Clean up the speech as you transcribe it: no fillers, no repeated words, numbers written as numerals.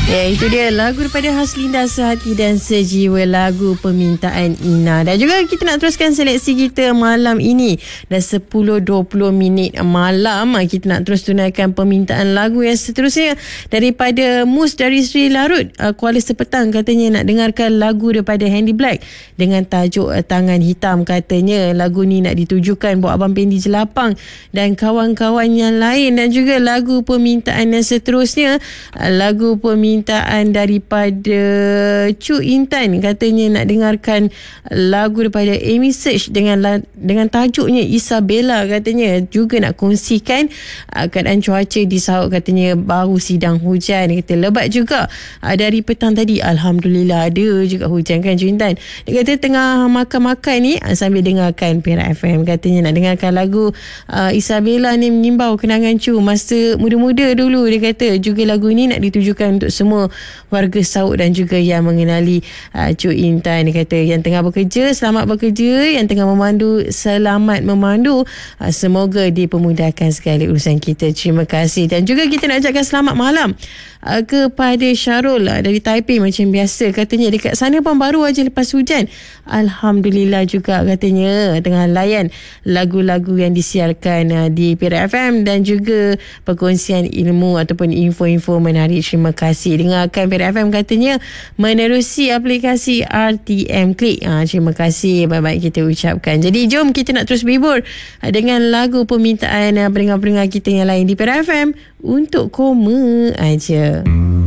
Ya, itu dia lagu daripada Haslinda Sehati dan Sejiwa, lagu permintaan Ina. Dan juga kita nak teruskan seleksi kita malam ini. Dah 10.20 malam, kita nak terus tunaikan permintaan lagu yang seterusnya daripada Mus dari Sri Larut, Kuala Sepetang. Katanya nak dengarkan lagu daripada Handy Black dengan tajuk Tangan Hitam. Katanya lagu ni nak ditujukan buat Abang Pendi Jelapang dan kawan-kawan yang lain. Dan juga lagu permintaan yang seterusnya, lagu permintaan daripada Cu Intan. Katanya nak dengarkan lagu daripada Amy Search dengan tajuknya Isabella. Katanya juga nak kongsikan keadaan cuaca di Sarawak. Katanya baru sidang hujan. Kata lebat juga dari petang tadi. Alhamdulillah ada juga hujan kan Cu Intan. Dia kata tengah makan-makan ni sambil dengarkan Perak FM. Katanya nak dengarkan lagu Isabella ni menyimbau kenangan Cu masa muda-muda dulu. Dia kata juga lagu ni nak ditujukan untuk semua warga Sarawak dan juga yang mengenali Cu Intan. Dia kata yang tengah bekerja, selamat bekerja. Yang tengah memandu, selamat memandu. Semoga dipermudahkan segala urusan kita. Terima kasih. Dan juga kita nak ucapkan selamat malam kepada Syarul dari Taipei macam biasa. Katanya dekat sana pun baru aja lepas hujan. Alhamdulillah juga katanya tengah layan lagu-lagu yang disiarkan di Perak FM dan juga perkongsian ilmu ataupun info-info menarik. Terima kasih. Dengarkan Perak FM katanya menerusi aplikasi RTM Klik. Terima kasih. Baik-baik kita ucapkan. Jadi jom kita nak terus berhibur dengan lagu permintaan pendengar-pendengar kita yang lain di Perak FM untuk Koma Aja.